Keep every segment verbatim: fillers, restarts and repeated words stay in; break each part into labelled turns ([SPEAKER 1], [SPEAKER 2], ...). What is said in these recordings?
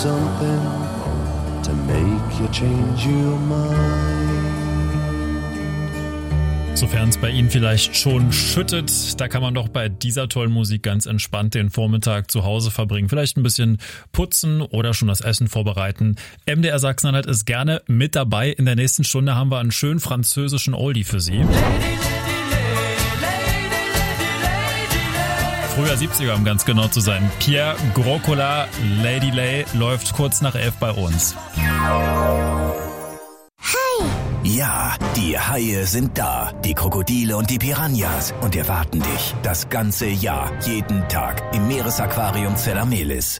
[SPEAKER 1] Something to make you change your mind.
[SPEAKER 2] Sofern es bei Ihnen vielleicht schon schüttet, da kann man doch bei dieser tollen Musik ganz entspannt den Vormittag zu Hause verbringen. Vielleicht ein bisschen putzen oder schon das Essen vorbereiten. M D R Sachsen-Anhalt ist gerne mit dabei. In der nächsten Stunde haben wir einen schönen französischen Oldie für Sie. Früher siebziger, um ganz genau zu sein. Pierre Groscola, Lady Lay, läuft kurz nach elf bei uns.
[SPEAKER 3] Ja, die Haie sind da, die Krokodile und die Piranhas und erwarten dich das ganze Jahr, jeden Tag im Meeresaquarium Zellamelis.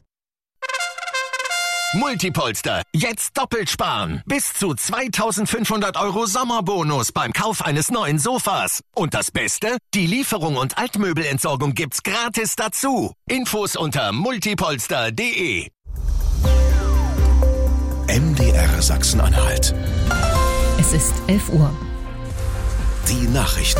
[SPEAKER 3] Multipolster, jetzt doppelt sparen. Bis zu zweitausendfünfhundert Euro Sommerbonus beim Kauf eines neuen Sofas. Und das Beste? Die Lieferung und Altmöbelentsorgung gibt's gratis dazu. Infos unter multipolster punkt de.
[SPEAKER 4] M D R Sachsen-Anhalt.
[SPEAKER 5] Es ist elf Uhr.
[SPEAKER 4] Die Nachrichten.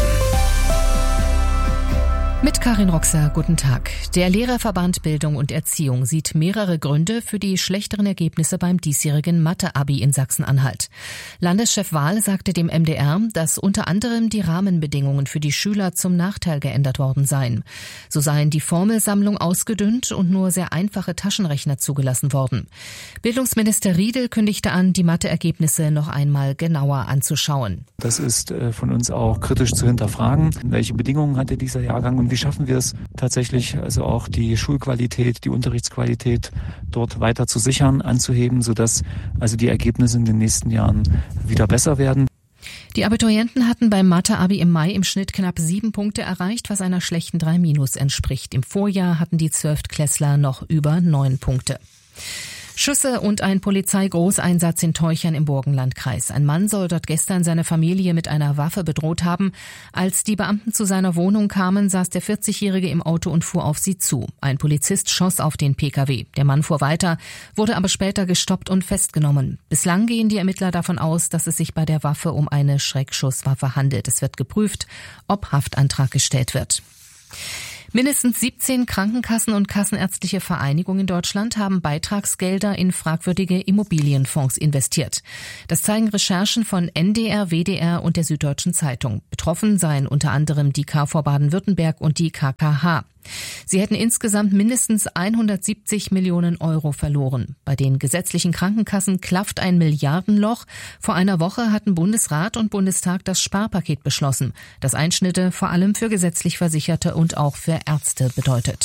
[SPEAKER 5] Mit Karin Roxer, guten Tag. Der Lehrerverband Bildung und Erziehung sieht mehrere Gründe für die schlechteren Ergebnisse beim diesjährigen Mathe-Abi in Sachsen-Anhalt. Landeschef Wahl sagte dem M D R, dass unter anderem die Rahmenbedingungen für die Schüler zum Nachteil geändert worden seien. So seien die Formelsammlung ausgedünnt und nur sehr einfache Taschenrechner zugelassen worden. Bildungsminister Riedel kündigte an, die Mathe-Ergebnisse noch einmal genauer anzuschauen.
[SPEAKER 6] Das ist von uns auch kritisch zu hinterfragen. Welche Bedingungen hatte dieser Jahrgang und wie schaffen wir es tatsächlich, also auch die Schulqualität, die Unterrichtsqualität dort weiter zu sichern, anzuheben, sodass also die Ergebnisse in den nächsten Jahren wieder besser werden.
[SPEAKER 5] Die Abiturienten hatten beim Mathe-Abi im Mai im Schnitt knapp sieben Punkte erreicht, was einer schlechten drei Minus entspricht. Im Vorjahr hatten die Zwölftklässler noch über neun Punkte. Schüsse und ein Polizeigroßeinsatz in Teuchern im Burgenlandkreis. Ein Mann soll dort gestern seine Familie mit einer Waffe bedroht haben. Als die Beamten zu seiner Wohnung kamen, saß der vierzigjährige im Auto und fuhr auf sie zu. Ein Polizist schoss auf den P K W. Der Mann fuhr weiter, wurde aber später gestoppt und festgenommen. Bislang gehen die Ermittler davon aus, dass es sich bei der Waffe um eine Schreckschusswaffe handelt. Es wird geprüft, ob Haftantrag gestellt wird. Mindestens siebzehn Krankenkassen und kassenärztliche Vereinigungen in Deutschland haben Beitragsgelder in fragwürdige Immobilienfonds investiert. Das zeigen Recherchen von N D R, W D R und der Süddeutschen Zeitung. Betroffen seien unter anderem die K V Baden-Württemberg und die K K H. Sie hätten insgesamt mindestens hundertsiebzig Millionen Euro verloren. Bei den gesetzlichen Krankenkassen klafft ein Milliardenloch. Vor einer Woche hatten Bundesrat und Bundestag das Sparpaket beschlossen, das Einschnitte vor allem für gesetzlich Versicherte und auch für Ärzte bedeutet.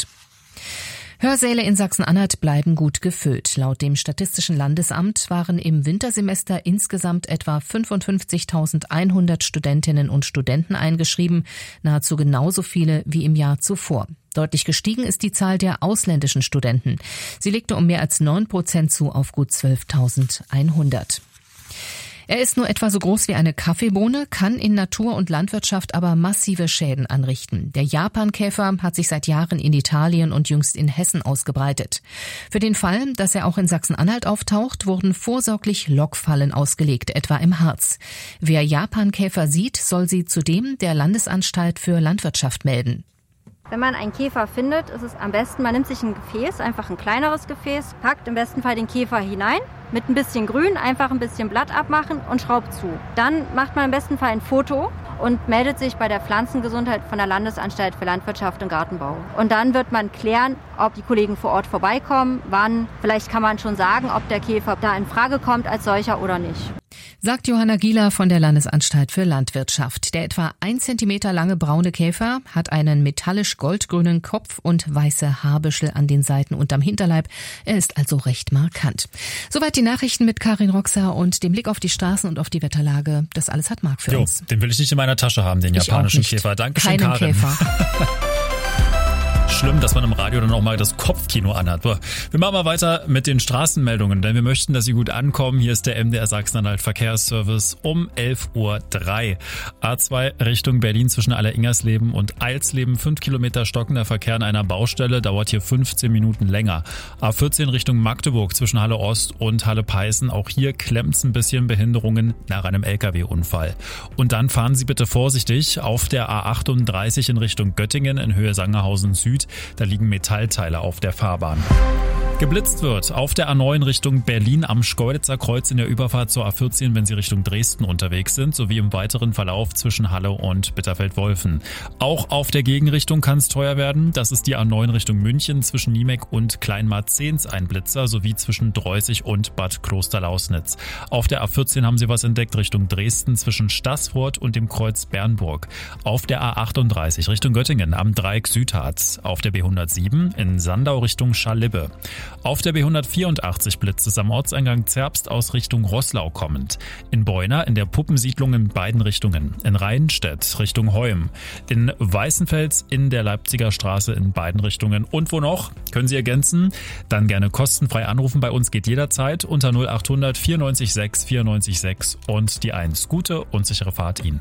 [SPEAKER 5] Hörsäle in Sachsen-Anhalt bleiben gut gefüllt. Laut dem Statistischen Landesamt waren im Wintersemester insgesamt etwa fünfundfünfzigtausendeinhundert Studentinnen und Studenten eingeschrieben, nahezu genauso viele wie im Jahr zuvor. Deutlich gestiegen ist die Zahl der ausländischen Studenten. Sie legte um mehr als neun Prozent zu auf gut zwölftausendeinhundert. Er ist nur etwa so groß wie eine Kaffeebohne, kann in Natur und Landwirtschaft aber massive Schäden anrichten. Der Japankäfer hat sich seit Jahren in Italien und jüngst in Hessen ausgebreitet. Für den Fall, dass er auch in Sachsen-Anhalt auftaucht, wurden vorsorglich Lockfallen ausgelegt, etwa im Harz. Wer Japankäfer sieht, soll sie zudem der Landesanstalt für Landwirtschaft melden.
[SPEAKER 7] Wenn man einen Käfer findet, ist es am besten, man nimmt sich ein Gefäß, einfach ein kleineres Gefäß, packt im besten Fall den Käfer hinein, mit ein bisschen Grün, einfach ein bisschen Blatt abmachen und schraubt zu. Dann macht man im besten Fall ein Foto und meldet sich bei der Pflanzengesundheit von der Landesanstalt für Landwirtschaft und Gartenbau. Und dann wird man klären, ob die Kollegen vor Ort vorbeikommen, wann. Vielleicht kann man schon sagen, ob der Käfer da in Frage kommt als solcher oder nicht.
[SPEAKER 5] Sagt Johanna Gieler von der Landesanstalt für Landwirtschaft. Der etwa ein Zentimeter lange braune Käfer hat einen metallisch goldgrünen Kopf und weiße Haarbüschel an den Seiten und am Hinterleib. Er ist also recht markant. Soweit die Nachrichten mit Karin Roxer und dem Blick auf die Straßen und auf die Wetterlage. Das alles hat Marc für
[SPEAKER 2] jo,
[SPEAKER 5] uns.
[SPEAKER 2] Den will ich nicht in meiner Tasche haben, den
[SPEAKER 5] ich
[SPEAKER 2] japanischen Käfer. Dankeschön,
[SPEAKER 5] Keinen
[SPEAKER 2] Karin.
[SPEAKER 5] Käfer.
[SPEAKER 2] Schlimm, dass man im Radio dann auch mal das Kopfkino anhat. Wir machen mal weiter mit den Straßenmeldungen, denn wir möchten, dass Sie gut ankommen. Hier ist der M D R Sachsen-Anhalt Verkehrsservice um elf Uhr drei. A zwei Richtung Berlin zwischen Aller-Ingersleben und Eilsleben. Fünf Kilometer stockender Verkehr an einer Baustelle, dauert hier fünfzehn Minuten länger. A vierzehn Richtung Magdeburg zwischen Halle Ost und Halle Peißen. Auch hier klemmt's ein bisschen, Behinderungen nach einem L K W-Unfall. Und dann fahren Sie bitte vorsichtig auf der A achtunddreißig in Richtung Göttingen in Höhe Sangerhausen Süd. Da liegen Metallteile auf der Fahrbahn. Geblitzt wird auf der A neun Richtung Berlin am Schkeuditzer Kreuz in der Überfahrt zur A vierzehn, wenn Sie Richtung Dresden unterwegs sind, sowie im weiteren Verlauf zwischen Halle und Bitterfeld-Wolfen. Auch auf der Gegenrichtung kann es teuer werden. Das ist die A neun Richtung München zwischen Niemek und Kleinmarzens ein Blitzer, sowie zwischen Dreußig und Bad Klosterlausnitz. Auf der A vierzehn haben Sie was entdeckt Richtung Dresden zwischen Staßfurt und dem Kreuz Bernburg. Auf der A achtunddreißig Richtung Göttingen am Dreieck Südharz. Auf der B hundertsieben in Sandau Richtung Scharlibbe. Auf der B hundertvierundachtzig blitzt es am Ortseingang Zerbst aus Richtung Roßlau kommend. In Beuna in der Puppensiedlung in beiden Richtungen. In Rheinstedt Richtung Heum. In Weißenfels in der Leipziger Straße in beiden Richtungen. Und wo noch? Können Sie ergänzen? Dann gerne kostenfrei anrufen. Bei uns geht jederzeit unter null achthundert vierundneunzig sechs vierundneunzig sechs und die eins. Gute und sichere Fahrt Ihnen.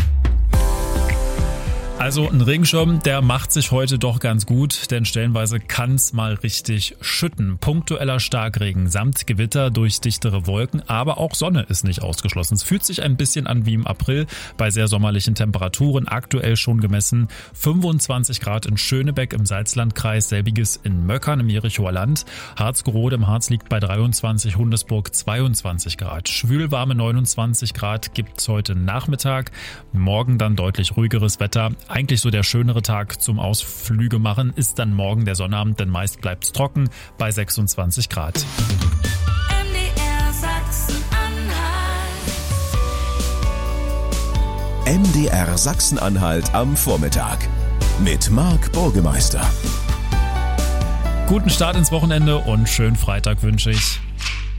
[SPEAKER 2] Also ein Regenschirm, der macht sich heute doch ganz gut, denn stellenweise kann's mal richtig schütten. Punktueller Starkregen samt Gewitter durch dichtere Wolken, aber auch Sonne ist nicht ausgeschlossen. Es fühlt sich ein bisschen an wie im April bei sehr sommerlichen Temperaturen, aktuell schon gemessen fünfundzwanzig Grad in Schönebeck im Salzlandkreis, selbiges in Möckern im Jerichower Land. Harzgerode im Harz liegt bei dreiundzwanzig, Hundesburg zweiundzwanzig Grad. Schwülwarme neunundzwanzig Grad gibt's heute Nachmittag, morgen dann deutlich ruhigeres Wetter. Eigentlich so der schönere Tag zum Ausflüge machen ist dann morgen der Sonnabend, denn meist bleibt's trocken bei sechsundzwanzig Grad.
[SPEAKER 8] M D R Sachsen-Anhalt.
[SPEAKER 4] M D R Sachsen-Anhalt am Vormittag mit Marc Burgemeister.
[SPEAKER 2] Guten Start ins Wochenende und schönen Freitag wünsche ich.